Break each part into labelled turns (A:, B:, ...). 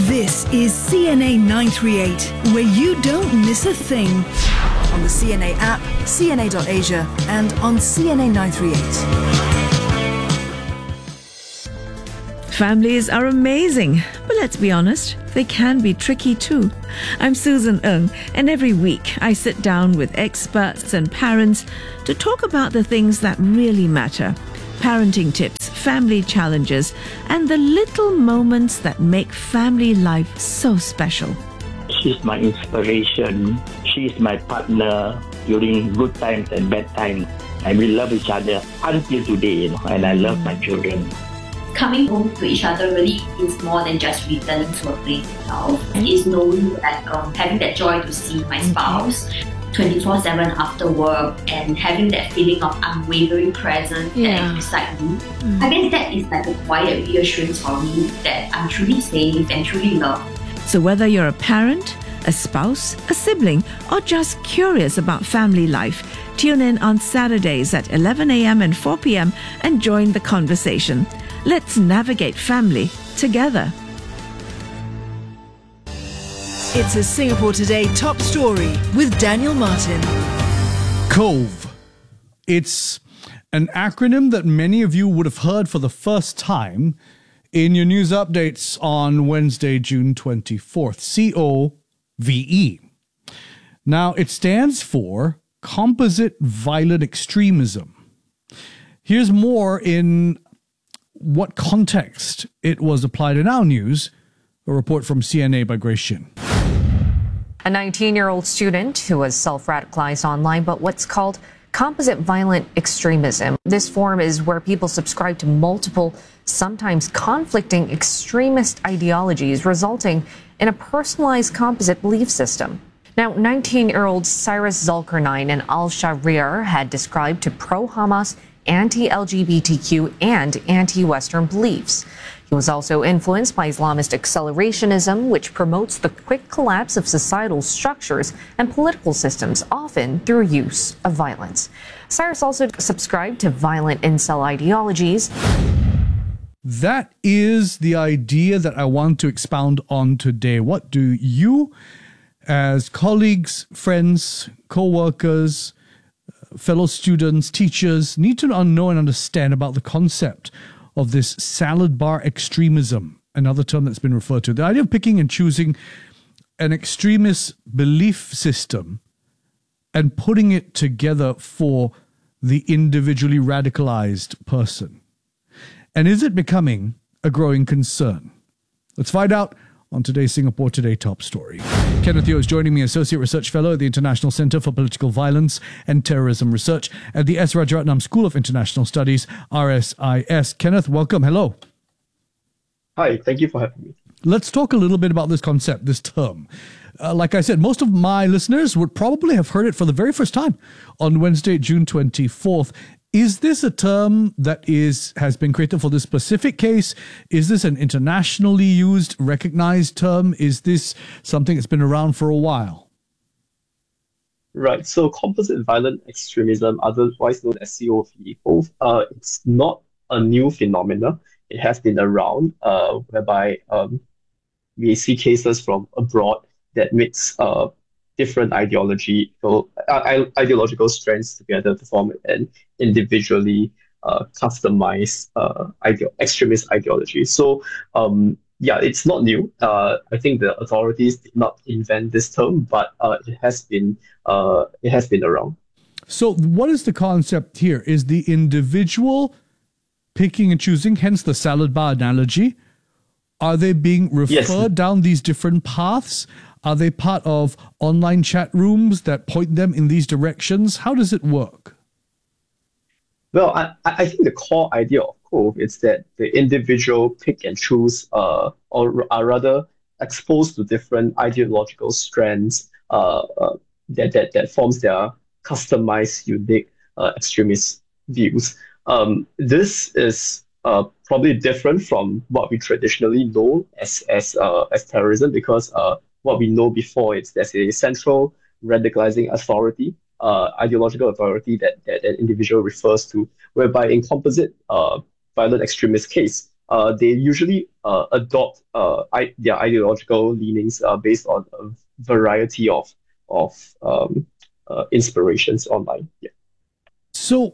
A: This is CNA 938, where you don't miss a thing. On the CNA app, cna.asia, and on CNA 938.
B: Families are amazing, but let's be honest, they can be tricky too. I'm Susan Ng, and every week I sit down with experts and parents to talk about the things that really matter. Parenting tips, family challenges, and the little moments that make family life so special.
C: She's my inspiration. She's my partner during good times and bad times. And we love each other until today, and I love my children.
D: Coming home to each other really is more than just returning to a place itself. It's knowing that having that joy to see my spouse 24/7 after work and having that feeling of unwavering presence that is beside me. I guess that is like a quiet reassurance for me that I'm truly safe and truly loved.
B: So whether you're a parent, a spouse, a sibling, or just curious about family life, tune in on Saturdays at 11 a.m. and 4 p.m. and join the conversation. Let's navigate family together.
A: It's a Singapore Today top story with Daniel Martin.
E: COVE. It's an acronym that many of you would have heard for the first time in your news updates on Wednesday, June 24th. COVE. Now, it stands for Composite Violent Extremism. Here's more in what context it was applied in our news. A report from CNA by Grace Shin.
F: A 19-year-old student who was self-radicalized online, but what's called composite violent extremism. This form is where people subscribe to multiple, sometimes conflicting extremist ideologies, resulting in a personalized composite belief system. Now, 19-year-old Cyrus Zulkarnain and al-Shahrir had described to pro-Hamas, anti-LGBTQ, and anti-Western beliefs. He was also influenced by Islamist accelerationism, which promotes the quick collapse of societal structures and political systems, often through use of violence. Cyrus also subscribed to violent incel ideologies.
E: That is the idea that I want to expound on today. What do you, as colleagues, friends, co-workers, fellow students, teachers, need to know and understand about the concept of this salad bar extremism, another term that's been referred to? The idea of picking and choosing an extremist belief system and putting it together for the individually radicalized person. And is it becoming a growing concern? Let's find out on today's Singapore Today top story. Kenneth Yeo is joining me, Associate Research Fellow at the International Centre for Political Violence and Terrorism Research at the S. Rajaratnam School of International Studies, RSIS. Kenneth, welcome. Hello.
G: Hi, thank you for having me.
E: Let's talk a little bit about this concept, this term. Like I said, most of my listeners would probably have heard it for the very first time on Wednesday, June 24th. Is this a term that has been created for this specific case? Is this an internationally used, recognized term? Is this something that's been around for a while?
G: Right, so composite violent extremism, otherwise known as COVE, it's not a new phenomenon. It has been around, whereby we see cases from abroad that mix different ideological strands together to form an individually customized extremist ideology. So, it's not new. I think the authorities did not invent this term, but it has been around.
E: So, what is the concept here? Is the individual picking and choosing, hence the salad bar analogy? Are they being referred down these different paths? Are they part of online chat rooms that point them in these directions? How does it work?
G: Well, I think the core idea of COVE is that the individual pick and choose, or are rather exposed to different ideological strands that forms their customized, unique extremist views. This is probably different from what we traditionally know as terrorism, because what we know before is there's a central radicalizing authority, ideological authority that an individual refers to, whereby in composite violent extremist case, they usually adopt their ideological leanings based on a variety of inspirations online. Yeah.
E: So,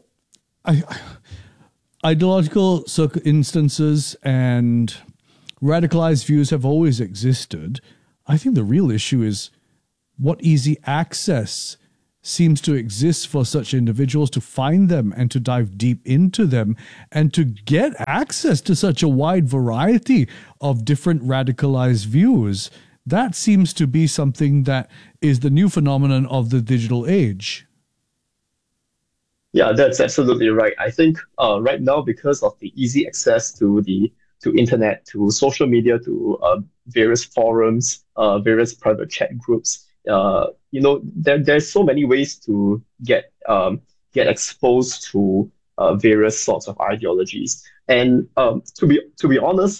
E: ideological instances and radicalized views have always existed. I think the real issue is what easy access seems to exist for such individuals to find them and to dive deep into them and to get access to such a wide variety of different radicalized views. That seems to be something that is the new phenomenon of the digital age.
G: Yeah, that's absolutely right. I think right now, because of the easy access to internet, to social media, to various forums, various private chat groups, there's so many ways to get exposed to various sorts of ideologies. And to be honest,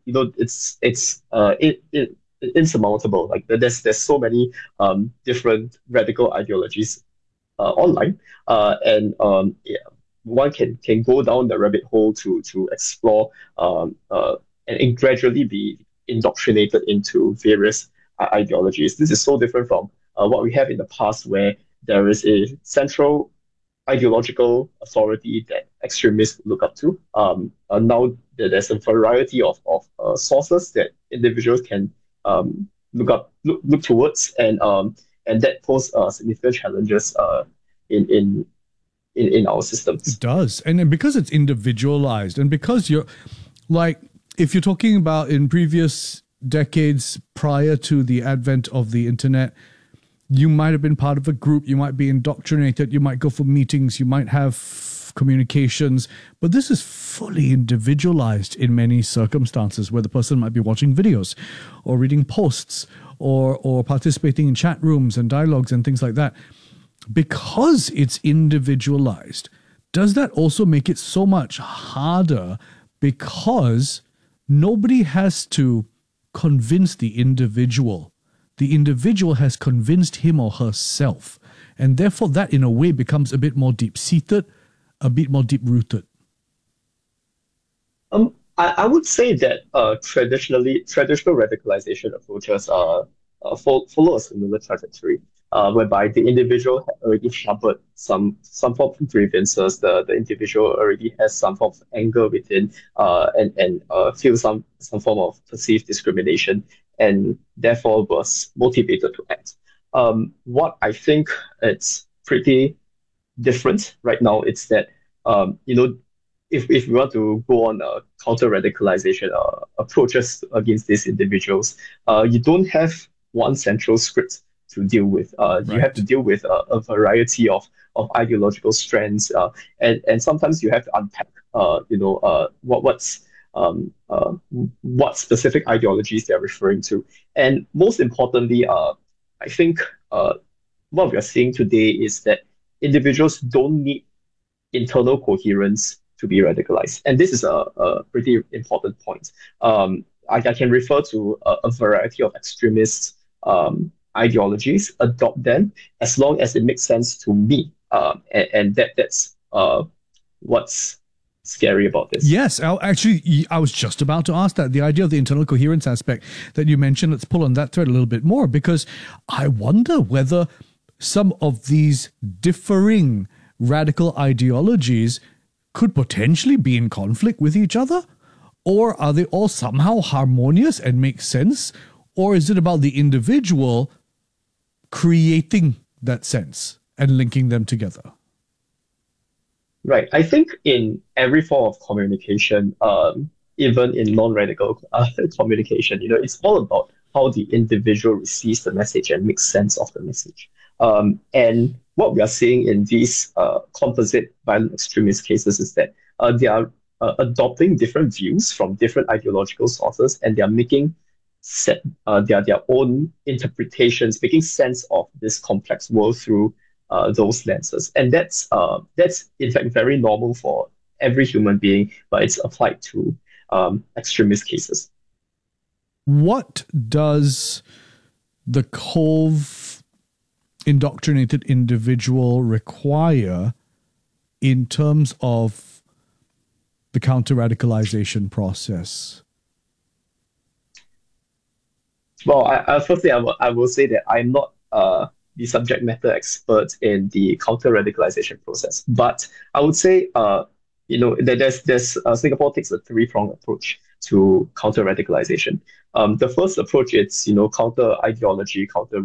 G: it's insurmountable. Like there's so many different radical ideologies online, and yeah, one can go down the rabbit hole to explore and gradually be indoctrinated into various ideologies. This is so different from what we have in the past, where there is a central ideological authority that extremists look up to. Now there's a variety of sources that individuals can look towards, and that pose significant challenges in our systems.
E: It does. And because it's individualized, and because you're like, if you're talking about in previous decades prior to the advent of the internet, you might have been part of a group, you might be indoctrinated, you might go for meetings, you might have communications, but this is fully individualized in many circumstances, where the person might be watching videos or reading posts or participating in chat rooms and dialogues and things like that. Because it's individualized, does that also make it so much harder, because nobody has to convince the individual? The individual has convinced him or herself, and therefore that in a way becomes a bit more deep-seated, a bit more deep-rooted.
G: I would say that traditional radicalization approaches follow a similar trajectory, whereby the individual had already harbored some form of grievances. The individual already has some form of anger within, and feels some form of perceived discrimination, and therefore was motivated to act. What I think it's pretty different right now, it's that if we want to go on counter-radicalization approaches against these individuals, you don't have one central script to deal with. You have to deal with a variety of ideological strands, and sometimes you have to unpack, what specific ideologies they're referring to. And most importantly, I think what we are seeing today is that individuals don't need internal coherence to be radicalized. And this is a pretty important point. I can refer to a variety of extremist ideologies, adopt them as long as it makes sense to me. And that's what's scary about this.
E: Yes, I was just about to ask that. The idea of the internal coherence aspect that you mentioned, let's pull on that thread a little bit more, because I wonder whether some of these differing radical ideologies could potentially be in conflict with each other? Or are they all somehow harmonious and make sense? Or is it about the individual creating that sense and linking them together?
G: Right. I think in every form of communication, even in non-radical communication, it's all about how the individual receives the message and makes sense of the message. And what we are seeing in these composite violent extremist cases is that they are adopting different views from different ideological sources, and they are making their own interpretations, making sense of this complex world through those lenses. And that's in fact very normal for every human being, but it's applied to extremist cases.
E: What does the Cove indoctrinated individual require in terms of the counter-radicalization process?
G: Well, firstly, I will say that I'm not the subject matter expert in the counter-radicalization process, but I would say, that there's Singapore takes a three-pronged approach to counter-radicalization. The first approach is, counter ideology,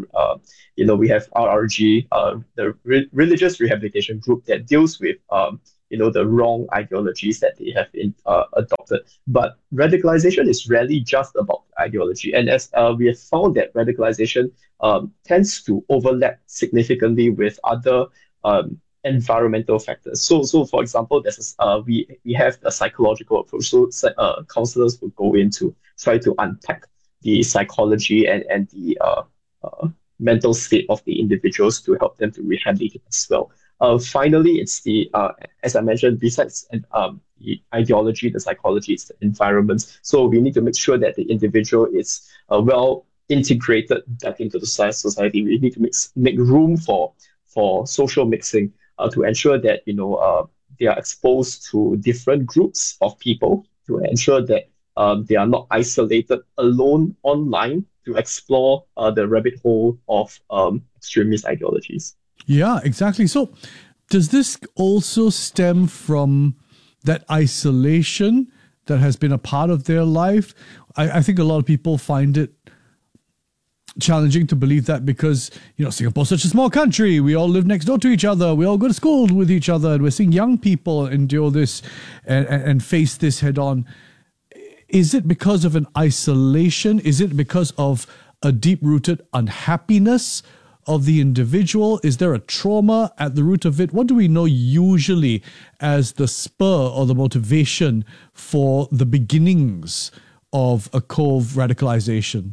G: we have RRG, the religious rehabilitation group that deals with, the wrong ideologies that they have adopted. But radicalization is rarely just about ideology. And as we have found that radicalization tends to overlap significantly with other environmental factors. So for example, we have a psychological approach. So counselors will go in to try to unpack the psychology and the mental state of the individuals to help them to rehabilitate as well. Finally, it's as I mentioned, besides the ideology, the psychology, it's the environment. So we need to make sure that the individual is well integrated back into the society. We need to make room for social mixing to ensure that they are exposed to different groups of people, to ensure that they are not isolated alone online to explore the rabbit hole of extremist ideologies.
E: Yeah, exactly. So does this also stem from that isolation that has been a part of their life? I think a lot of people find it challenging to believe that because, Singapore's such a small country. We all live next door to each other. We all go to school with each other. And we're seeing young people endure this and face this head on. Is it because of an isolation? Is it because of a deep-rooted unhappiness of the individual? Is there a trauma at the root of it? What do we know usually as the spur or the motivation for the beginnings of a cove radicalization?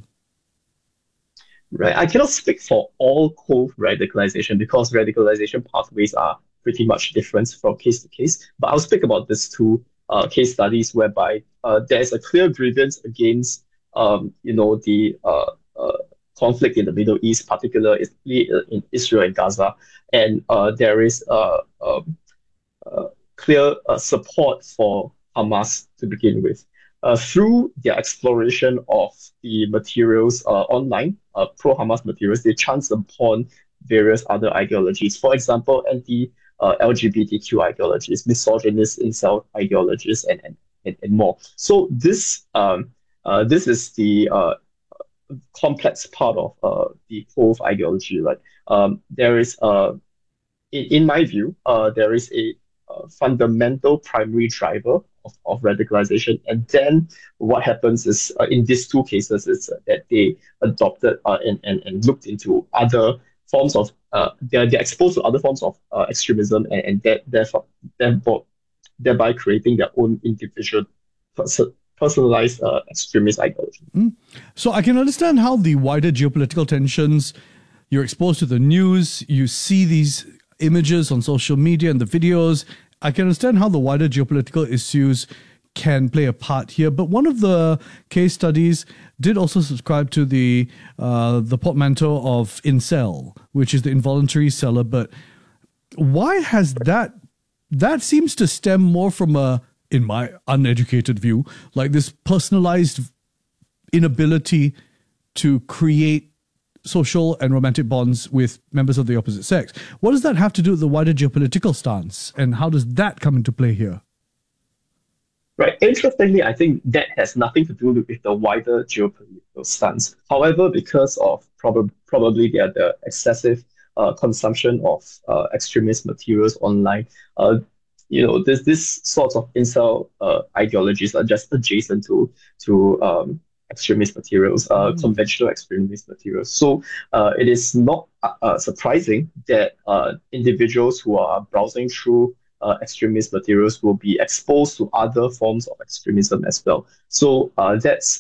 G: Right. I cannot speak for all cove radicalization because radicalization pathways are pretty much different from case to case. But I'll speak about these two case studies whereby there's a clear grievance against, the conflict in the Middle East, particularly in Israel and Gaza, and there is clear support for Hamas to begin with. Through their exploration of the materials online, pro-Hamas materials, they chance upon various other ideologies. For example, anti-LGBTQ ideologies, misogynist incel ideologies, and more. So this is the complex part of the cove ideology. Right? There is, in my view, there is a fundamental primary driver of radicalization, and then what happens is in these two cases is that they adopted and looked into other forms of they're exposed to other forms of extremism, and thereby creating their own individual personalized extremist ideology.
E: So I can understand how the wider geopolitical tensions, you're exposed to the news, you see these images on social media and the videos. I can understand how the wider geopolitical issues can play a part here. But one of the case studies did also subscribe to the portmanteau of incel, which is the involuntary celibate. Why has that seems to stem more from in my uneducated view, like this personalized inability to create social and romantic bonds with members of the opposite sex. What does that have to do with the wider geopolitical stance, and how does that come into play here?
G: Right. Interestingly, I think that has nothing to do with the wider geopolitical stance. However, because of probably the excessive consumption of extremist materials online, this sort of incel ideologies are just adjacent to extremist materials, conventional extremist materials. So it is not surprising that individuals who are browsing through extremist materials will be exposed to other forms of extremism as well. So that's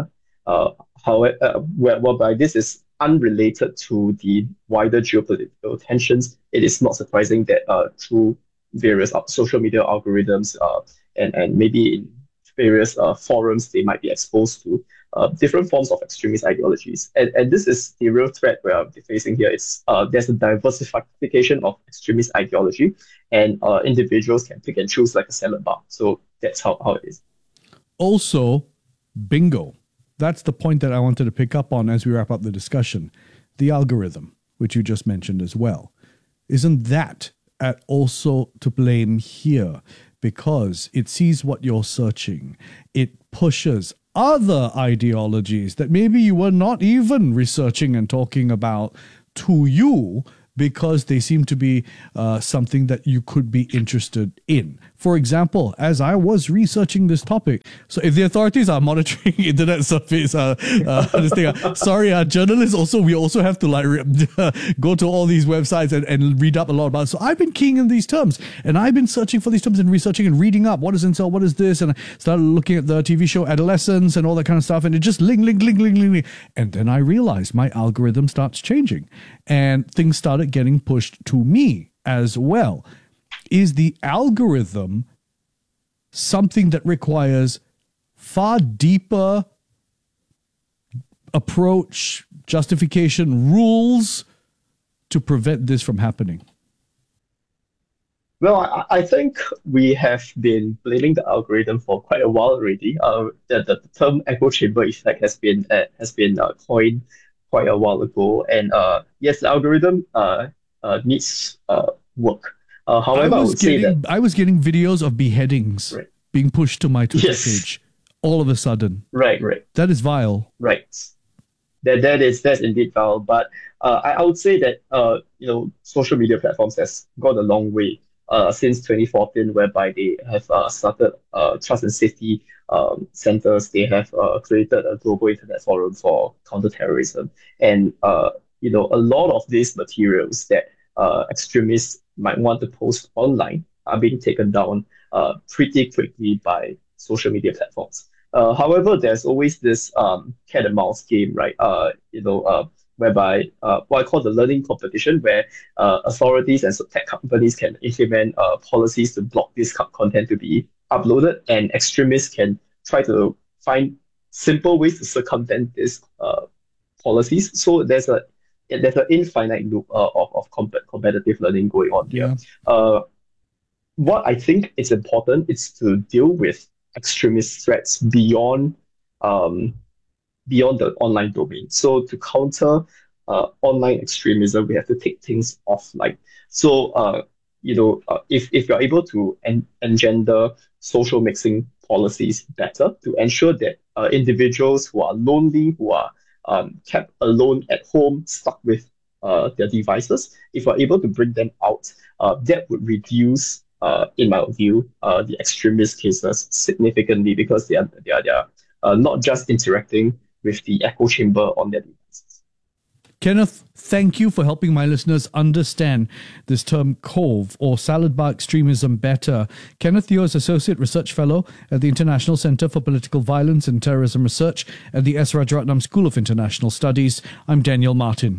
G: whereby this is unrelated to the wider geopolitical tensions. It is not surprising that through various social media algorithms and maybe in various forums, they might be exposed to different forms of extremist ideologies. And this is the real threat we're facing here. Is there's a diversification of extremist ideology, and individuals can pick and choose like a salad bar. So that's how it is.
E: Also, bingo. That's the point that I wanted to pick up on as we wrap up the discussion. The algorithm, which you just mentioned as well. Isn't that also to blame here? Because it sees what you're searching. It pushes other ideologies that maybe you were not even researching and talking about to you, because they seem to be something that you could be interested in. For example, as I was researching this topic, so if the authorities are monitoring internet surveys, journalists we also have to go to all these websites and read up a lot about it. So I've been keying in these terms, and I've been searching for these terms and researching and reading up what is incel, what is this, and I started looking at the TV show Adolescence and all that kind of stuff, and it just link. And then I realized my algorithm starts changing, and things started getting pushed to me as well. Is the algorithm something that requires far deeper approach, justification, rules to prevent this from happening?
G: Well, I think we have been blaming the algorithm for quite a while already. The term echo chamber effect has been coined quite a while ago, and yes, the algorithm needs work. However, I
E: was getting videos of beheadings being pushed to my Twitter page all of a sudden.
G: Right.
E: That is vile.
G: Right. That's indeed vile. But I would say that social media platforms has gone a long way since 2014, whereby they have started trust and safety centers. They have created a global internet forum for counterterrorism, and a lot of these materials that extremists might want to post online are being taken down pretty quickly by social media platforms. However, there's always this cat and mouse game, right? Whereby what I call the learning competition, where authorities and tech companies can implement policies to block this content to be uploaded, and extremists can try to find simple ways to circumvent these policies. So there's an infinite loop of competitive learning going on here. What I think is important is to deal with extremist threats beyond the online domain. So to counter online extremism, we have to take things offline. So if you're able to engender social mixing policies better to ensure that individuals who are lonely, who are kept alone at home, stuck with their devices, if we're able to bring them out, that would reduce, in my view, the extremist cases significantly, because they are not just interacting with the echo chamber on their devices.
E: Kenneth, thank you for helping my listeners understand this term COVE, or salad bar extremism, better. Kenneth Teo is Associate Research Fellow at the International Center for Political Violence and Terrorism Research at the S. Rajaratnam School of International Studies. I'm Daniel Martin.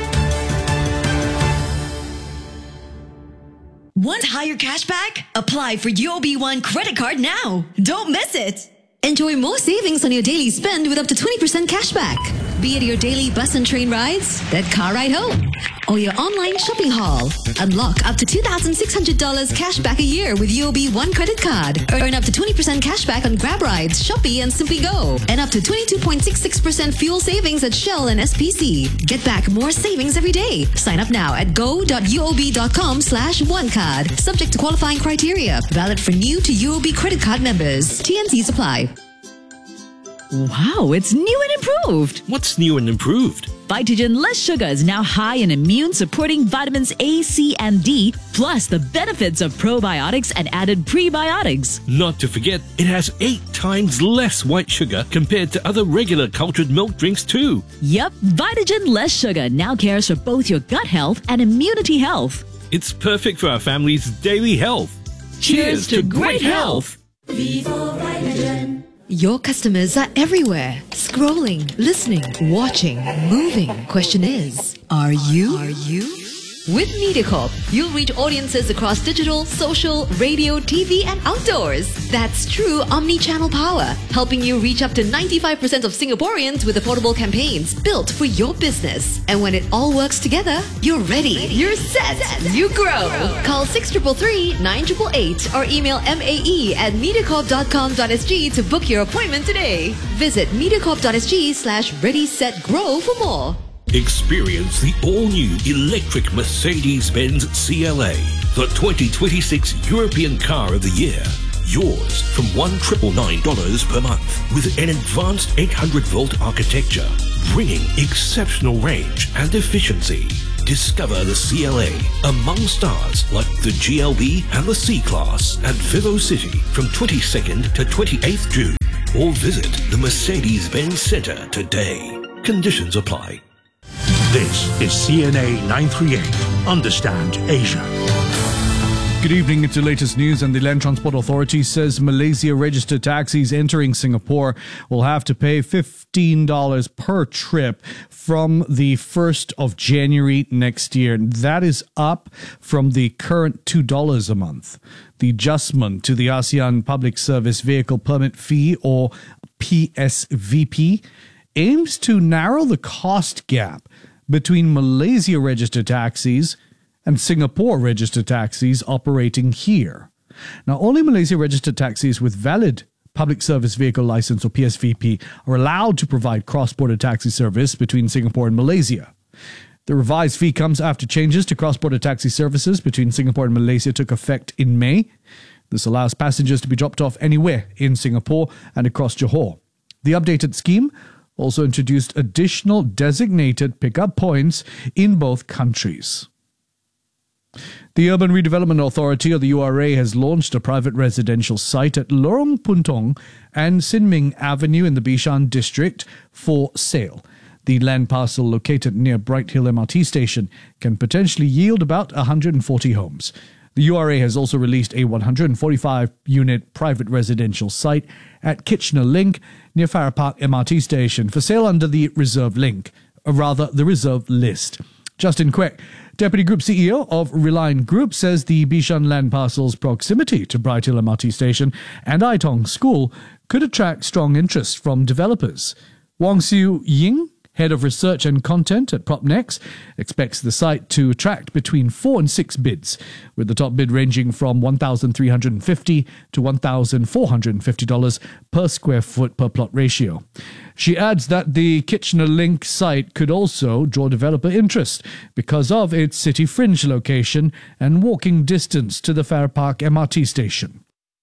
H: Want higher cashback? Apply for UOB One credit card now. Don't miss it. Enjoy more savings on your daily spend with up to 20% cashback. Be it your daily bus and train rides, that car ride home, or your online shopping haul. Unlock up to $2,600 cashback a year with UOB One credit card. Earn up to 20% cashback on Grab rides, Shopee, and Simply Go. And up to 22.66% fuel savings at Shell and SPC. Get back more savings every day. Sign up now at go.uob.com/onecard. Subject to qualifying criteria. Valid for new to UOB credit card members. TNCs apply.
I: Wow, it's new and improved.
J: What's new and improved?
I: Vitagen Less Sugar is now high in immune-supporting vitamins A, C, and D, plus the benefits of probiotics and added prebiotics.
J: Not to forget, it has 8 times less white sugar compared to other regular cultured milk drinks too.
I: Yep, Vitagen Less Sugar now cares for both your gut health and immunity health.
J: It's perfect for our family's daily health.
I: Cheers to great health.
H: Vivo Vitagen. Your customers are everywhere. Scrolling, listening, watching, moving. Question is, are you? With MediaCorp, you'll reach audiences across digital, social, radio, TV, and outdoors. That's true omni-channel power, helping you reach up to 95% of Singaporeans with affordable campaigns built for your business. And when it all works together, you're ready, you're set, you grow. Call 6333 9888 or email mae@mediacorp.com.sg to book your appointment today. Visit mediacorp.sg/ready-set-grow for more.
J: Experience the all-new electric Mercedes-Benz CLA, the 2026 European Car of the Year. Yours from $1,999 per month with an advanced 800-volt architecture, bringing exceptional range and efficiency. Discover the CLA among stars like the GLB and the C-Class at Vivo City from 22nd to 28th June. Or visit the Mercedes-Benz Centre today. Conditions apply.
K: This is CNA 938. Understand Asia.
E: Good evening. It's the latest news, and the Land Transport Authority says Malaysia-registered taxis entering Singapore will have to pay $15 per trip from the 1st of January next year. That is up from the current $2 a month. The adjustment to the ASEAN Public Service Vehicle Permit Fee, or PSVP, aims to narrow the cost gap between Malaysia-registered taxis and Singapore-registered taxis operating here. Now, only Malaysia-registered taxis with valid Public Service Vehicle License, or PSVP, are allowed to provide cross-border taxi service between Singapore and Malaysia. The revised fee comes after changes to cross-border taxi services between Singapore and Malaysia took effect in May. This allows passengers to be dropped off anywhere in Singapore and across Johor. The updated scheme also introduced additional designated pickup points in both countries. The Urban Redevelopment Authority, or the URA, has launched a private residential site at Lorong Puntong and Sin Ming Avenue in the Bishan district for sale. The land parcel located near Bright Hill MRT station can potentially yield about 140 homes. The URA has also released a 145-unit private residential site at Kitchener Link near Farrer Park MRT station for sale under the reserve the reserve list. Justin Quek, Deputy Group CEO of Reliant Group, says the Bishan land parcel's proximity to Bright Hill MRT station and Aitong School could attract strong interest from developers. Wong Siu Ying, Head of Research and Content at Propnex, expects the site to attract between 4 and 6 bids, with the top bid ranging from $1,350 to $1,450 per square foot per plot ratio. She adds that the Kitchener Link site could also draw developer interest because of its city fringe location and walking distance to the Farrer Park MRT station.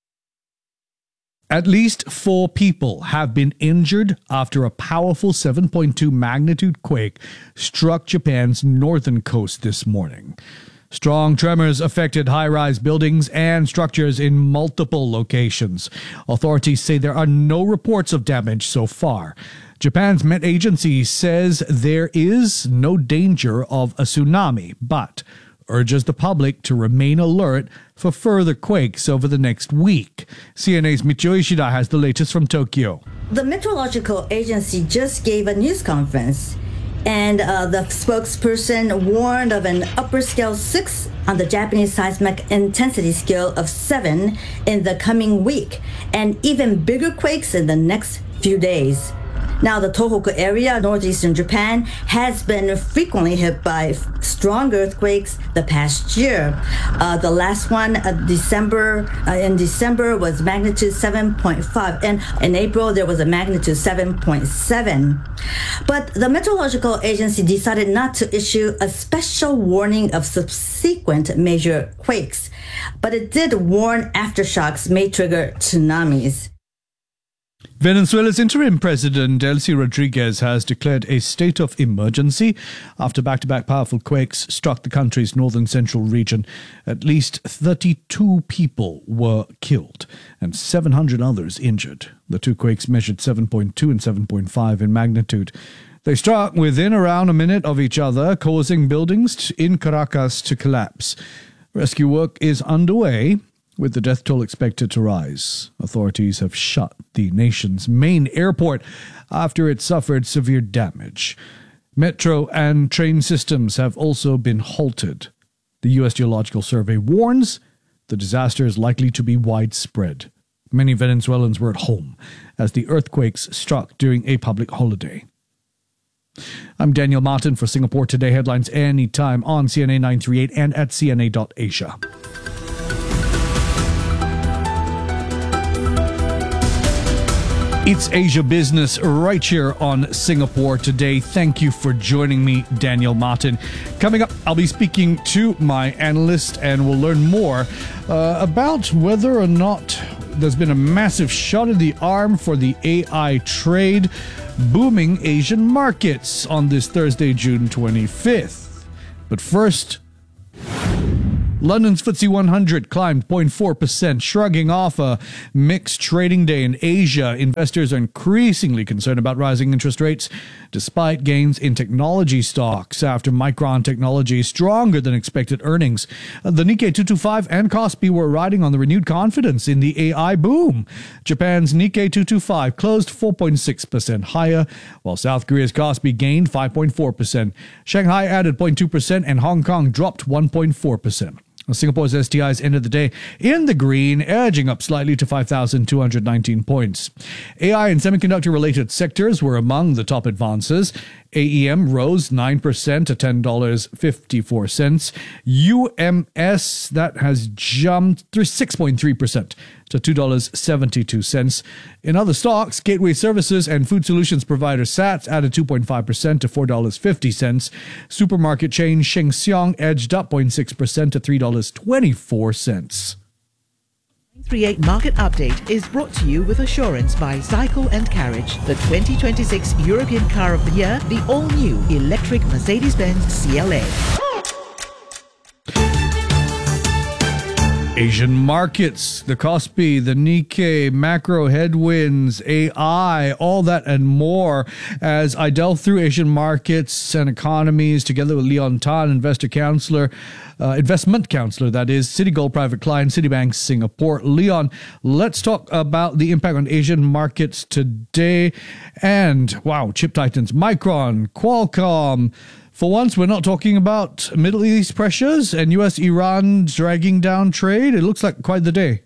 E: At least 4 people have been injured after a powerful 7.2 magnitude quake struck Japan's northern coast this morning. Strong tremors affected high-rise buildings and structures in multiple locations. Authorities say there are no reports of damage so far. Japan's Met Agency says there is no danger of a tsunami, but urges the public to remain alert for further quakes over the next week. CNA's Michio Ishida has the latest from Tokyo.
L: The Meteorological Agency just gave a news conference, and the spokesperson warned of an upper scale 6 on the Japanese seismic intensity scale of 7 in the coming week, and even bigger quakes in the next few days. Now, the Tohoku area, northeastern Japan, has been frequently hit by strong earthquakes the past year. The last one, in December, was magnitude 7.5, and in April there was a magnitude 7.7. But the Meteorological Agency decided not to issue a special warning of subsequent major quakes, but it did warn aftershocks may trigger tsunamis.
E: Venezuela's interim president, Delcy Rodriguez, has declared a state of emergency after back-to-back powerful quakes struck the country's northern central region. At least 32 people were killed and 700 others injured. The 2 quakes measured 7.2 and 7.5 in magnitude. They struck within around a minute of each other, causing buildings in Caracas to collapse. Rescue work is underway, with the death toll expected to rise. Authorities have shut the nation's main airport after it suffered severe damage. Metro and train systems have also been halted. The U.S. Geological Survey warns the disaster is likely to be widespread. Many Venezuelans were at home as the earthquakes struck during a public holiday. I'm Daniel Martin for Singapore Today Headlines anytime on CNA 938 and at cna.asia. It's Asia Business right here on Singapore Today. Thank you for joining me, Daniel Martin. Coming up, I'll be speaking to my analyst and we'll learn more about whether or not there's been a massive shot in the arm for the AI trade, booming Asian markets on this Thursday, June 25th. But first, London's FTSE 100 climbed 0.4%, shrugging off a mixed trading day in Asia. Investors are increasingly concerned about rising interest rates, despite gains in technology stocks after Micron Technology's stronger than expected earnings. The Nikkei 225 and Kospi were riding on the renewed confidence in the AI boom. Japan's Nikkei 225 closed 4.6% higher, while South Korea's Kospi gained 5.4%. Shanghai added 0.2% and Hong Kong dropped 1.4%. Singapore's STIs ended the day in the green, edging up slightly to 5,219 points. AI and semiconductor-related sectors were among the top advances. AEM rose 9% to $10.54. UMS, that has jumped through 6.3% to $2.72. In other stocks, gateway services and food solutions provider SATS added 2.5% to $4.50. Supermarket chain Sheng Siong edged up 0.6% to $3.24.
M: 38 Market Update is brought to you with assurance by Cycle and Carriage, the 2026 European Car of the Year, the all-new electric Mercedes-Benz CLA.
E: Asian markets, the Kospi, the Nikkei, macro headwinds, AI, all that and more as I delve through Asian markets and economies together with Leon Tan, investment counselor, that is, Citigold Private Client, Citibank Singapore. Leon, let's talk about the impact on Asian markets today. And wow, chip titans, Micron, Qualcomm. For once, we're not talking about Middle East pressures and US-Iran dragging down trade. It looks like quite the day.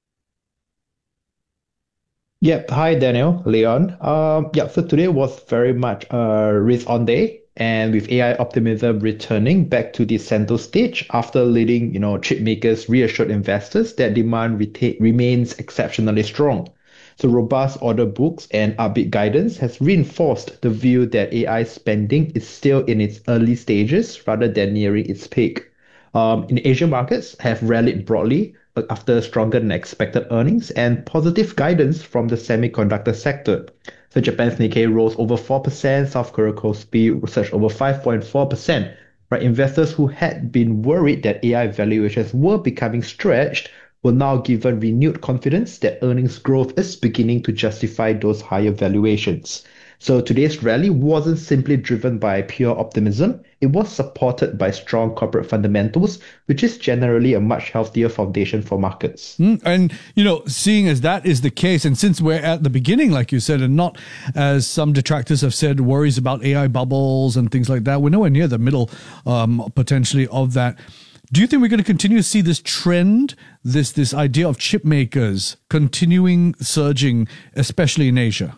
N: Yep. Hi, Daniel, Leon. So today was very much a risk-on day, and with AI optimism returning back to the center stage after leading, chip makers reassured investors that demand remains exceptionally strong. So robust order books and upbeat guidance has reinforced the view that AI spending is still in its early stages rather than nearing its peak. In Asian markets have rallied broadly after stronger than expected earnings and positive guidance from the semiconductor sector. So Japan's Nikkei rose over 4%, South Korea Kospi surged over 5.4%. Right, investors who had been worried that AI valuations were becoming stretched were now given renewed confidence that earnings growth is beginning to justify those higher valuations. So today's rally wasn't simply driven by pure optimism. It was supported by strong corporate fundamentals, which is generally a much healthier foundation for markets.
E: And, seeing as that is the case, and since we're at the beginning, like you said, and not as some detractors have said, worries about AI bubbles and things like that, we're nowhere near the middle potentially of that. Do you think we're going to continue to see this trend, this idea of chip makers continuing surging, especially in Asia?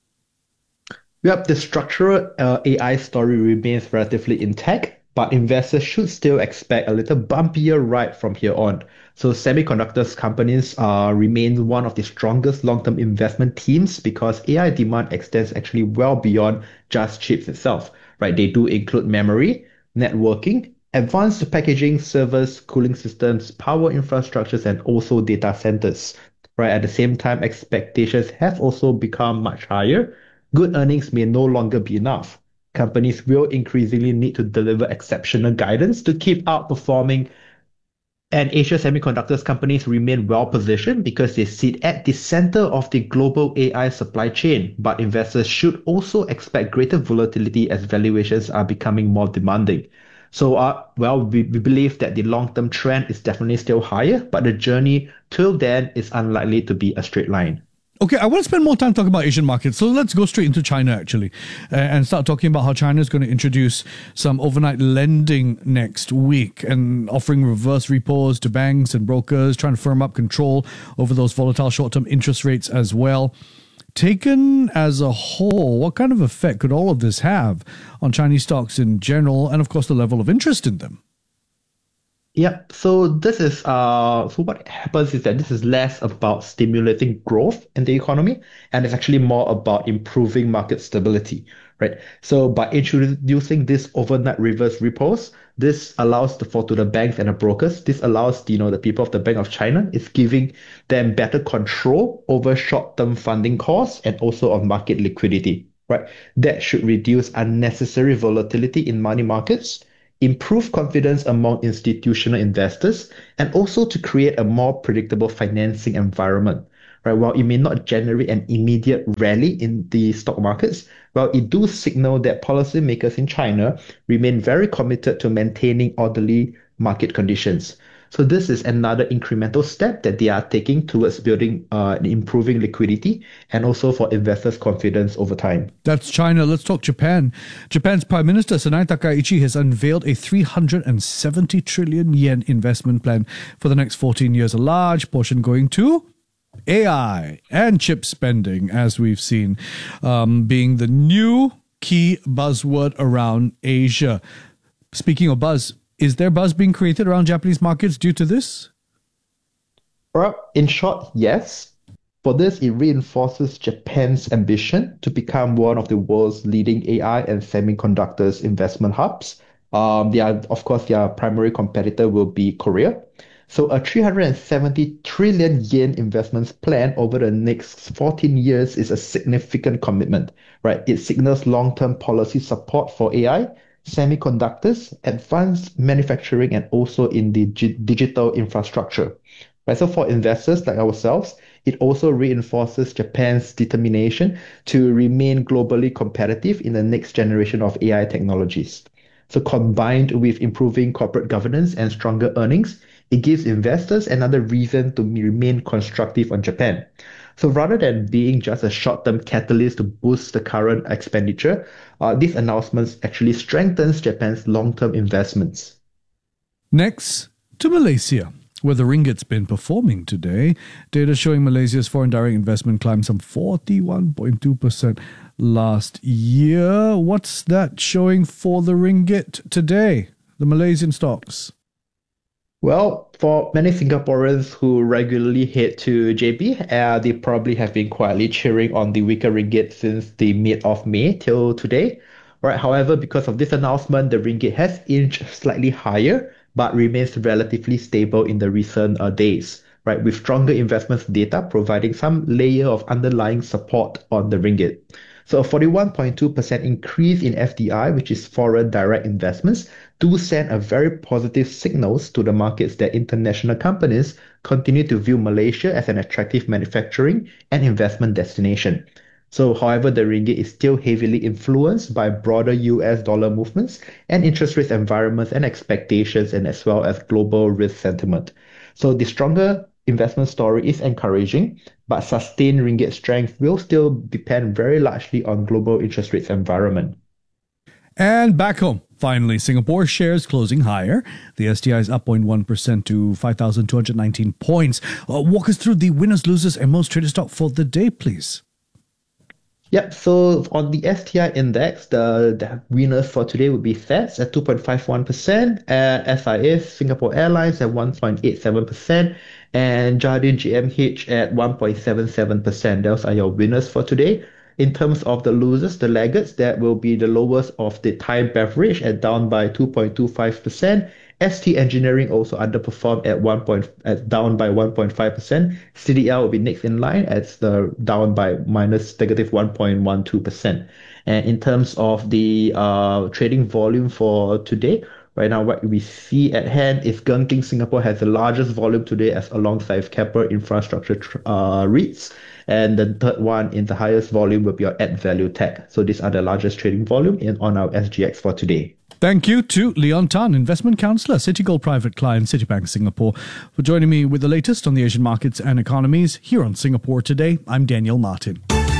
N: Yep, the structural AI story remains relatively intact, but investors should still expect a little bumpier ride from here on. So semiconductors companies remain one of the strongest long-term investment themes because AI demand extends actually well beyond just chips itself, right? They do include memory, networking, advanced packaging, servers, cooling systems, power infrastructures, and also data centers. Right, at the same time, expectations have also become much higher. Good earnings may no longer be enough. Companies will increasingly need to deliver exceptional guidance to keep outperforming. And Asia Semiconductors companies remain well positioned because they sit at the center of the global AI supply chain. But investors should also expect greater volatility as valuations are becoming more demanding. So, we believe that the long-term trend is definitely still higher, but the journey till then is unlikely to be a straight line.
E: Okay, I want to spend more time talking about Asian markets. So let's go straight into China, actually, and start talking about how China is going to introduce some overnight lending next week and offering reverse repos to banks and brokers, trying to firm up control over those volatile short-term interest rates as well. Taken as a whole, what kind of effect could all of this have on Chinese stocks in general and, of course, the level of interest in them?
N: Yeah, so this is so what happens is that this is less about stimulating growth in the economy, and it's actually more about improving market stability, right? So by introducing this overnight reverse repos, this allows to the banks and the brokers, this allows the people of the Bank of China, it's giving them better control over short-term funding costs and also of market liquidity, right? That should reduce unnecessary volatility in money markets, improve confidence among institutional investors, and also to create a more predictable financing environment. Right? While it may not generate an immediate rally in the stock markets, well, it do signal that policymakers in China remain very committed to maintaining orderly market conditions. So this is another incremental step that they are taking towards building and improving liquidity and also for investors' confidence over time.
E: That's China. Let's talk Japan. Japan's Prime Minister Sanai Takaichi has unveiled a 370 trillion yen investment plan for the next 14 years, a large portion going to AI and chip spending, as we've seen, being the new key buzzword around Asia. Speaking of buzz, is there buzz being created around Japanese markets due to this?
N: Well, in short, yes. For this, it reinforces Japan's ambition to become one of the world's leading AI and semiconductors investment hubs. Of course, their primary competitor will be Korea. So a 370 trillion yen investments plan over the next 14 years is a significant commitment, right? It signals long-term policy support for AI, semiconductors, advanced manufacturing, and also in the digital infrastructure. Right? So for investors like ourselves, it also reinforces Japan's determination to remain globally competitive in the next generation of AI technologies. So combined with improving corporate governance and stronger earnings, it gives investors another reason to remain constructive on Japan. So rather than being just a short-term catalyst to boost the current expenditure, these announcements actually strengthens Japan's long-term investments.
E: Next, to Malaysia, where the ringgit's been performing today. Data showing Malaysia's foreign direct investment climbed some 41.2% last year. What's that showing for the ringgit today, the Malaysian stocks?
N: Well, for many Singaporeans who regularly head to JB, they probably have been quietly cheering on the weaker ringgit since the mid of May till today. Right. However, because of this announcement, the ringgit has inched slightly higher, but remains relatively stable in the recent days. Right, with stronger investments data providing some layer of underlying support on the ringgit. So a 41.2% increase in FDI, which is foreign direct investments, do send a very positive signals to the markets that international companies continue to view Malaysia as an attractive manufacturing and investment destination. So, however, the ringgit is still heavily influenced by broader US dollar movements and interest rate environments and expectations, and as well as global risk sentiment. So the stronger investment story is encouraging, but sustained ringgit strength will still depend very largely on global interest rates environment.
E: And back home, finally, Singapore shares closing higher. The STI is up 0.1% to 5,219 points. Walk us through the winners, losers, and most traded stock for the day, please.
N: Yep, so on the STI index, the winners for today would be FES at 2.51%, SIS, Singapore Airlines at 1.87%, and Jardine GMH at 1.77%. Those are your winners for today. In terms of the losers, the laggards, that will be the lowest of the Thai Beverage at down by 2.25%. ST Engineering also underperformed at down by 1.5%. CDL will be next in line at down by negative 1.12%. And in terms of the trading volume for today, right now what we see at hand is Genting Singapore has the largest volume today as alongside Keppel Infrastructure REITs. And the third one in the highest volume will be our Add Value Tech. So these are the largest trading volume on our SGX for today.
E: Thank you to Leon Tan, Investment Counsellor, Citigold Private Client, Citibank Singapore, for joining me with the latest on the Asian markets and economies here on Singapore Today. I'm Daniel Martin.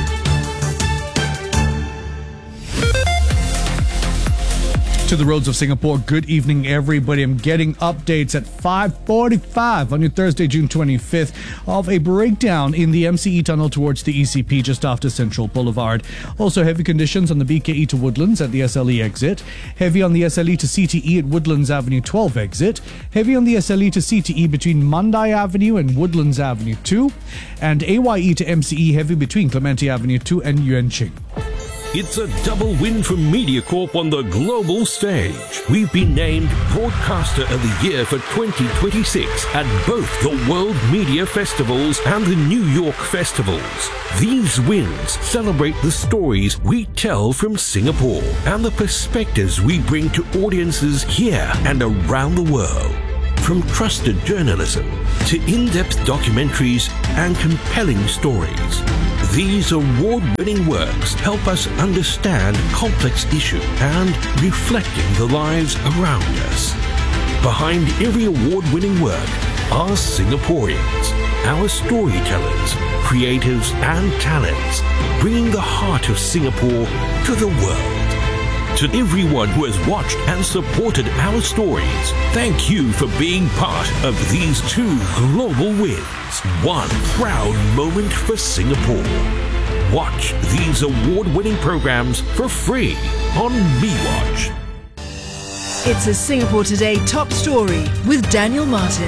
E: To the roads of Singapore, good evening everybody. I'm getting updates at 5:45 on your Thursday, June 25th of a breakdown in the MCE tunnel towards the ECP just after Central Boulevard. Also heavy conditions on the BKE to Woodlands at the SLE exit. Heavy on the SLE to CTE at Woodlands Avenue 12 exit. Heavy on the SLE to CTE between Mandai Avenue and Woodlands Avenue 2. And AYE to MCE heavy between Clementi Avenue 2 and Yuan Ching.
J: It's a double win for MediaCorp on the global stage. We've been named Broadcaster of the Year for 2026 at both the World Media Festivals and the New York Festivals. These wins celebrate the stories we tell from Singapore and the perspectives we bring to audiences here and around the world. From trusted journalism to in-depth documentaries and compelling stories, these award-winning works help us understand complex issues and reflecting the lives around us. Behind every award-winning work are Singaporeans, our storytellers, creatives and talents, bringing the heart of Singapore to the world. To everyone who has watched and supported our stories, thank you for being part of these two global wins. One proud moment for Singapore. Watch these award-winning programs for free on MeWatch.
A: It's a Singapore Today top story with Daniel Martin.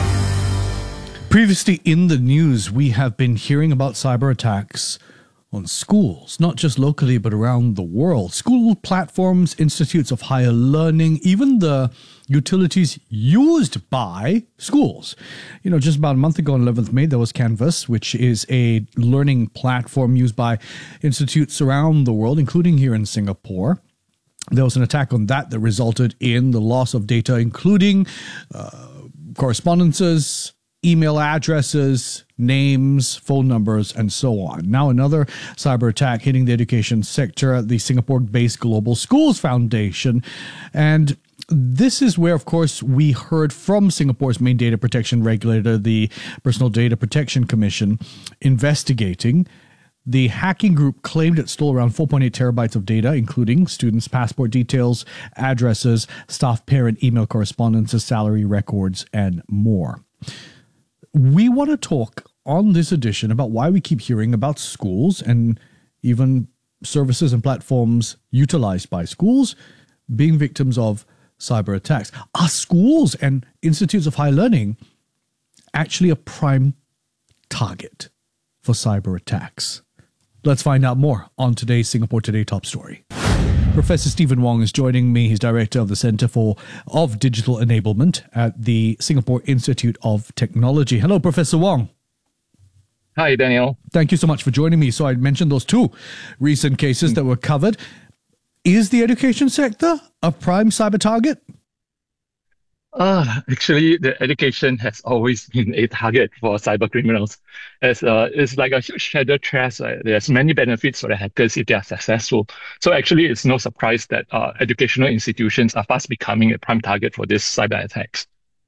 E: Previously in the news, we have been hearing about cyber attacks on schools, not just locally, but around the world. School platforms, institutes of higher learning, even the utilities used by schools. You know, just about a month ago on 11th May, there was Canvas, which is a learning platform used by institutes around the world, including here in Singapore. There was an attack on that resulted in the loss of data, including correspondences, email addresses, names, phone numbers, and so on. Now another cyber attack hitting the education sector, the Singapore-based Global Schools Foundation. And this is where, of course, we heard from Singapore's main data protection regulator, the Personal Data Protection Commission, investigating. The hacking group claimed it stole around 4.8 terabytes of data, including students' passport details, addresses, staff parent email correspondences, salary records, and more. We want to talk on this edition about why we keep hearing about schools and even services and platforms utilized by schools being victims of cyber attacks. Are schools and institutes of higher learning actually a prime target for cyber attacks? Let's find out more on today's Singapore Today top story. Professor Stephen Wong is joining me. He's director of the Centre of Digital Enablement at the Singapore Institute of Technology. Hello, Professor Wong.
O: Hi, Daniel.
E: Thank you so much for joining me. So I mentioned those two recent cases that were covered. Is the education sector a prime cyber target?
O: Actually, the education has always been a target for cyber criminals. It's like a huge treasure chest. Right? There's many benefits for the hackers if they are successful. So actually, it's no surprise that educational institutions are fast becoming a prime target for these cyber attacks.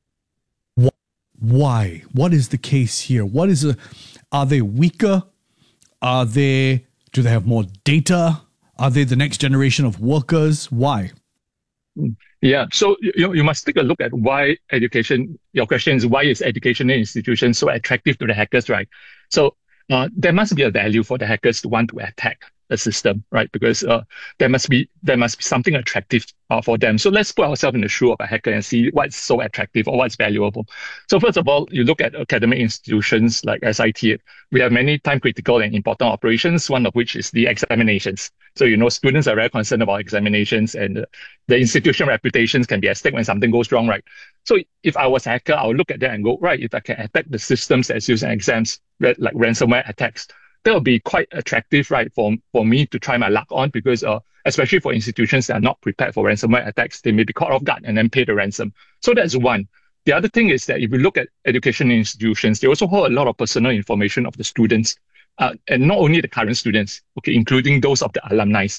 E: Why? What is the case here? Are they weaker? Do they have more data? Are they the next generation of workers? Why?
O: Yeah, so you must take a look at why education, your question is why is educational institutions so attractive to the hackers, right? So there must be a value for the hackers to want to attack the system, right? Because there must be something attractive for them. So let's put ourselves in the shoe of a hacker and see what's so attractive or what's valuable. So first of all, you look at academic institutions like SIT. We have many time-critical and important operations, one of which is the examinations. So, students are very concerned about examinations and the institution reputations can be at stake when something goes wrong, right? So if I was a hacker, I would look at that and go, right, if I can attack the systems that's used in exams, like ransomware attacks, that would be quite attractive, right, for me to try my luck on because especially for institutions that are not prepared for ransomware attacks, they may be caught off guard and then pay the ransom. So that's one. The other thing is that if you look at education institutions, they also hold a lot of personal information of the students. And not only the current students, okay, including those of the alumni.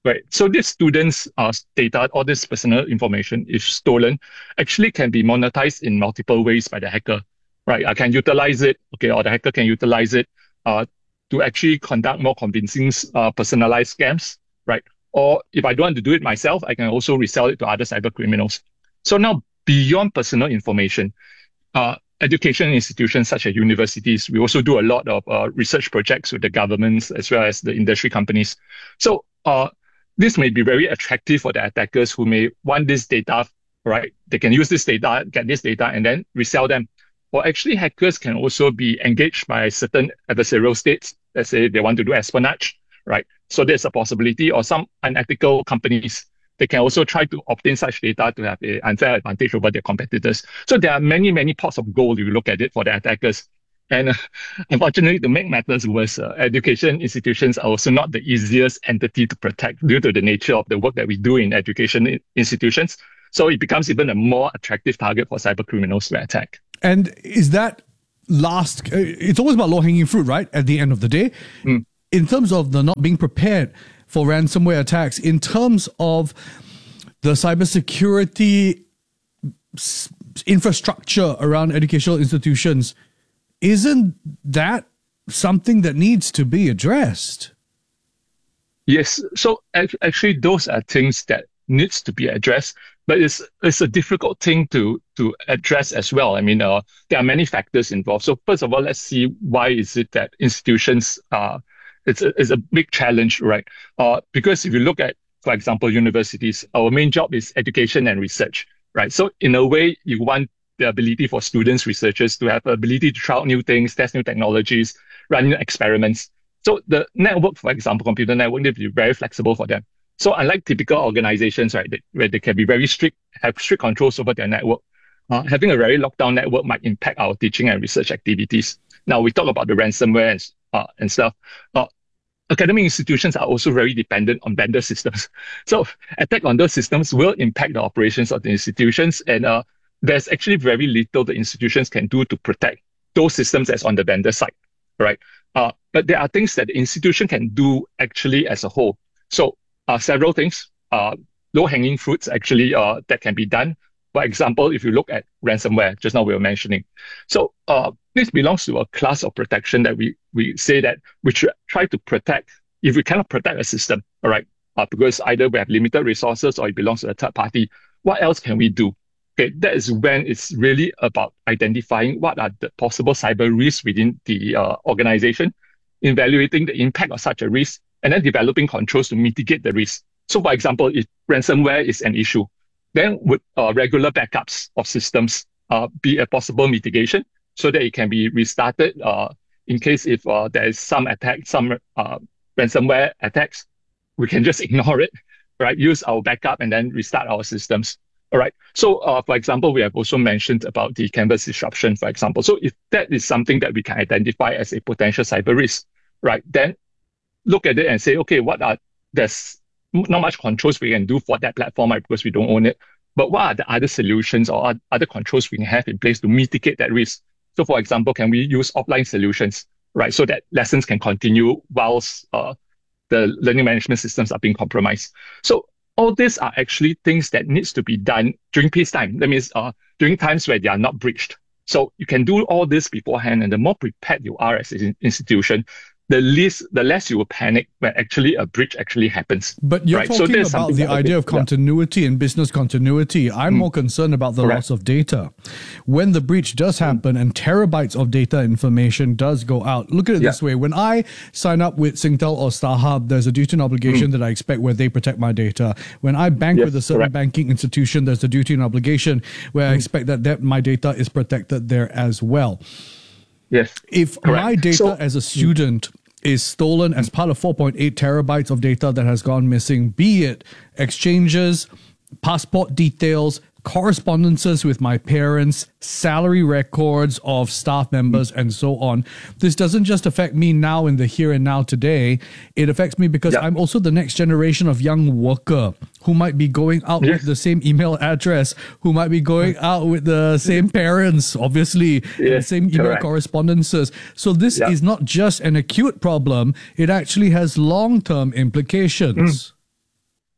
O: Right. So this students' data, all this personal information, if stolen, actually can be monetized in multiple ways by the hacker. Right. I can utilize it, okay, or the hacker can utilize it to actually conduct more convincing personalized scams, right? Or if I don't want to do it myself, I can also resell it to other cyber criminals. So now, beyond personal information, education institutions such as universities, we also do a lot of research projects with the governments as well as the industry companies. So this may be very attractive for the attackers who may want this data, right? They can use this data, get this data, and then resell them. Or actually, hackers can also be engaged by certain adversarial states. Let's say they want to do espionage, right? So there's a possibility, or some unethical companies, they can also try to obtain such data to have an unfair advantage over their competitors. So there are many, many pots of gold if you look at it for the attackers. And unfortunately, to make matters worse, education institutions are also not the easiest entity to protect due to the nature of the work that we do in education institutions. So it becomes even a more attractive target for cyber criminals to attack.
E: And is that it's always about low-hanging fruit, right? At the end of the day, in terms of the not being prepared for ransomware attacks, in terms of the cybersecurity infrastructure around educational institutions, isn't that something that needs to be addressed?
O: Yes. So actually, those are things that needs to be addressed, but it's a difficult thing to address as well. I mean, there are many factors involved. So first of all, let's see why is it that institutions it's a big challenge, right? Because if you look at, for example, universities, our main job is education and research, right? So in a way, you want the ability for students, researchers to have the ability to try out new things, test new technologies, run new experiments. So the network, for example, computer network, needs to be very flexible for them. So unlike typical organizations, right, where they can be very strict, have strict controls over their network, having a very locked down network might impact our teaching and research activities. Now, we talk about the ransomware and stuff. Academic institutions are also very dependent on vendor systems. So attack on those systems will impact the operations of the institutions. And there's actually very little the institutions can do to protect those systems as on the vendor side, right? But there are things that the institution can do actually as a whole. So several things, low-hanging fruits actually that can be done. For example, if you look at ransomware, just now we were mentioning. So this belongs to a class of protection that we say that we should try to protect if we cannot protect a system, all right? Because either we have limited resources or it belongs to a third party. What else can we do? Okay, that is when it's really about identifying what are the possible cyber risks within the organization, evaluating the impact of such a risk, and then developing controls to mitigate the risk. So, for example, if ransomware is an issue, then would regular backups of systems be a possible mitigation so that it can be restarted in case if there is some attack, some ransomware attacks, we can just ignore it, right? Use our backup and then restart our systems. All right. So, for example, we have also mentioned about the canvas disruption, for example. So if that is something that we can identify as a potential cyber risk, right, then look at it and say, okay, there's not much controls we can do for that platform, right, because we don't own it. But what are the other solutions or other controls we can have in place to mitigate that risk? So, for example, can we use offline solutions, right, so that lessons can continue whilst the learning management systems are being compromised? So all these are actually things that needs to be done during peacetime. That means during times where they are not breached. So you can do all this beforehand, and the more prepared you are as an institution, the less you will panic when actually a breach actually happens.
E: But you're talking about the idea of continuity and business continuity. I'm more concerned about the loss of data. When the breach does happen and terabytes of data information does go out, look at it this way. When I sign up with Singtel or StarHub, there's a duty and obligation that I expect where they protect my data. When I bank with a certain banking institution, there's a duty and obligation where I expect that my data is protected there as well.
O: Yes.
E: If my data as a student is stolen as part of 4.8 terabytes of data that has gone missing, be it exchanges, passport details, correspondences with my parents, salary records of staff members, and so on. This doesn't just affect me now in the here and now today. It affects me because I'm also the next generation of young worker who might be going out with the same email address, who might be going out with the same parents, obviously, the same email correspondences. So this is not just an acute problem. It actually has long-term implications.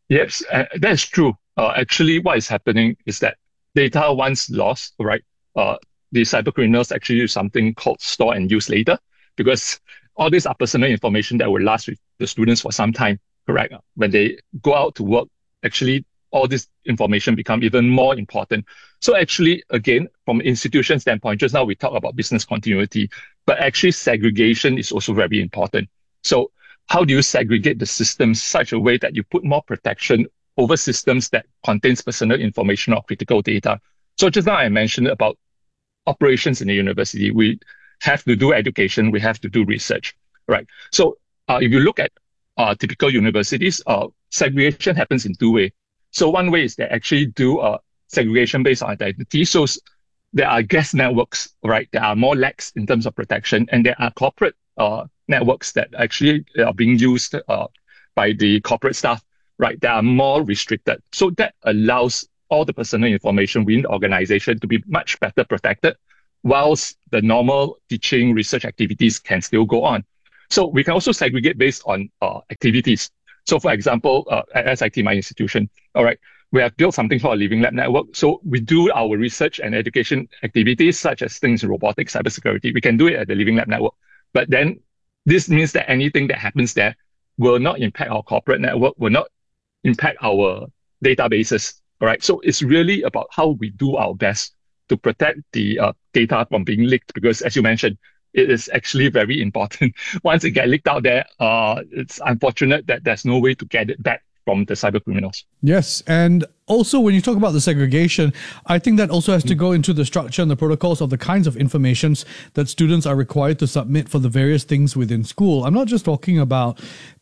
O: Yes, that's true. Actually, what is happening is that data once lost, right? The cyber criminals actually use something called store and use later, because all these are personal information that will last with the students for some time, correct? When they go out to work, actually, all this information become even more important. So actually, again, from an institution standpoint, just now we talk about business continuity, but actually segregation is also very important. So how do you segregate the systems such a way that you put more protection over systems that contains personal information or critical data? So just now I mentioned about operations in the university. We have to do education, we have to do research, right? So if you look at typical universities, segregation happens in two ways. So one way is they actually do segregation based on identity. So there are guest networks, right? There are more lax in terms of protection, and there are corporate networks that actually are being used by the corporate staff, right? That are more restricted. So that allows all the personal information within the organization to be much better protected, whilst the normal teaching research activities can still go on. So we can also segregate based on activities. So for example, at SIT, my institution, all right, we have built something called a Living Lab Network. So we do our research and education activities, such as things in robotics, cybersecurity. We can do it at the Living Lab Network. But then this means that anything that happens there will not impact our corporate network, will not impact our databases. All right. So it's really about how we do our best to protect the data from being leaked, because as you mentioned, it is actually very important. Once it gets leaked out there, it's unfortunate that there's no way to get it back from the cyber criminals.
E: Yes, and also when you talk about the segregation, I think that also has to go into the structure and the protocols of the kinds of informations that students are required to submit for the various things within school. I'm not just talking about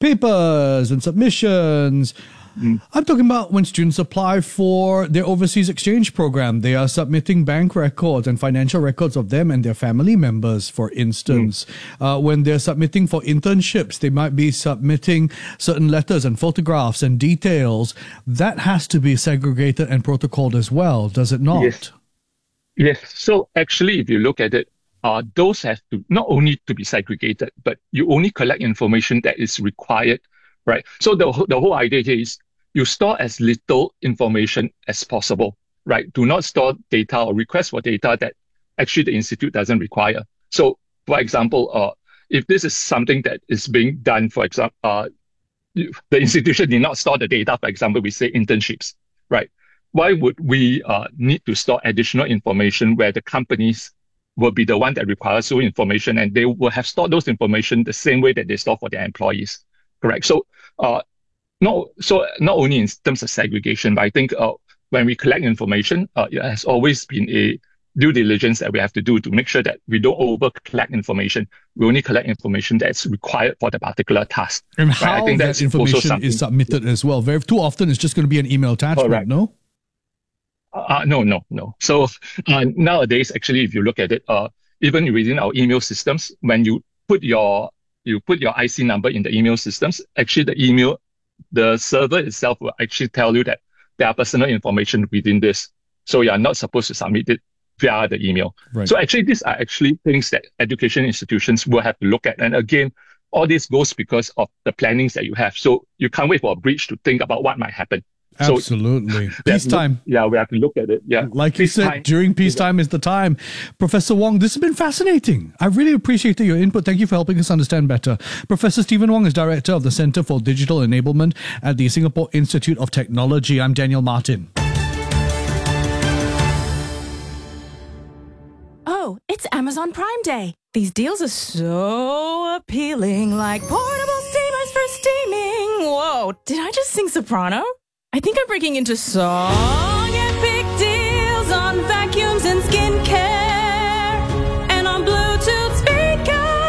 E: papers and submissions. I'm talking about when students apply for their overseas exchange program, they are submitting bank records and financial records of them and their family members, for instance. When they're submitting for internships, they might be submitting certain letters and photographs and details. That has to be segregated and protocoled as well, does it not?
O: Yes. So actually, if you look at it, those have to not only to be segregated, but you only collect information that is required, right? So the whole idea here is you store as little information as possible, right? Do not store data or request for data that actually the institute doesn't require. So, for example, if this is something that is being done, for example, the institution did not store the data, for example, we say internships, right? Why would we need to store additional information where the companies will be the one that requires so information, and they will have stored those information the same way that they store for their employees, correct? So, not only in terms of segregation, but I think when we collect information, it has always been a due diligence that we have to do to make sure that we don't over collect information. We only collect information that's required for the particular task.
E: And how I think that information is submitted as well. Very too often it's just going to be an email attachment, no?
O: No. So nowadays, actually, if you look at it, even within our email systems, when you put your IC number in the email systems, actually the server itself will actually tell you that there are personal information within this. So you are not supposed to submit it via the email.
E: Right.
O: So actually, these are actually things that education institutions will have to look at. And again, all this goes because of the plannings that you have. So you can't wait for a breach to think about what might happen.
E: Absolutely. Peacetime.
O: Yeah, we have to look at it. Yeah.
E: Like you said, during peacetime is the time. Professor Wong, this has been fascinating. I really appreciated your input. Thank you for helping us understand better. Professor Stephen Wong is Director of the Centre for Digital Enablement at the Singapore Institute of Technology. I'm Daniel Martin.
P: Oh, it's Amazon Prime Day. These deals are so appealing, like portable steamers for steaming. Whoa, did I just sing soprano? I think I'm breaking into song epic deals on vacuums and skincare and on Bluetooth speakers.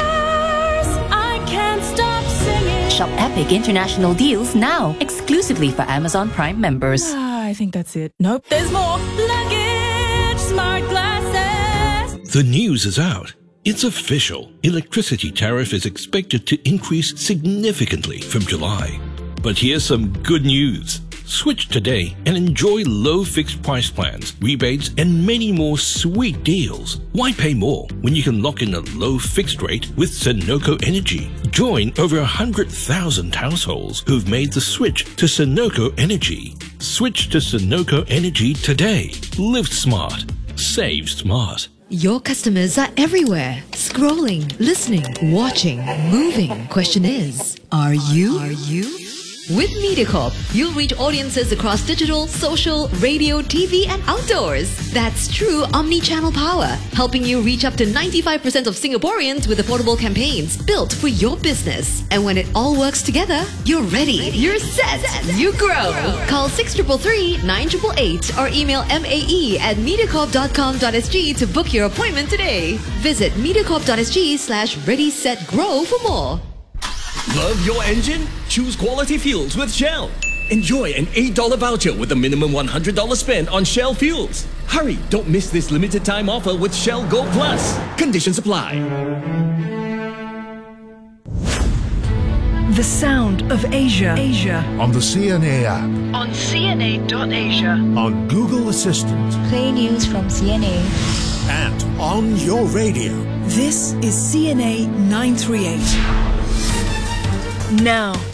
P: I can't stop singing.
Q: Shop epic international deals now, exclusively for Amazon Prime members.
P: I think that's it. Nope, there's more. Luggage, smart glasses.
J: The news is out. It's official. Electricity tariff is expected to increase significantly from July. But here's some good news. Switch today and enjoy low fixed price plans, rebates, and many more sweet deals. Why pay more when you can lock in a low fixed rate with Sunoco Energy? Join over 100,000 households who've made the switch to Sunoco Energy. Switch to Sunoco Energy today. Live smart. Save smart.
H: Your customers are everywhere. Scrolling, listening, watching, moving. Question is, are you? With MediaCorp, you'll reach audiences across digital, social, radio, TV, and outdoors. That's true omni-channel power, helping you reach up to 95% of Singaporeans with affordable campaigns built for your business. And when it all works together, you're ready. You're set. You grow. Call 6333-9888 or email mae@mediacorp.com.sg to book your appointment today. Visit mediacorp.sg/readysetgrow for more.
R: Love your engine? Choose quality fuels with Shell. Enjoy an $8 voucher with a minimum $100 spend on Shell fuels. Hurry, don't miss this limited time offer with Shell Go Plus. Conditions apply.
A: The sound of Asia.
K: On the CNA app.
A: On CNA.Asia.
K: On Google Assistant.
S: Play news from CNA.
K: And on your radio.
A: This is CNA 938. Now,